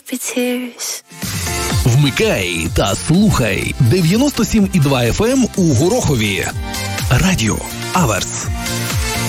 happy tears. Вмикай та слухай 97,2 FM у Горохові. Радіо Аверс.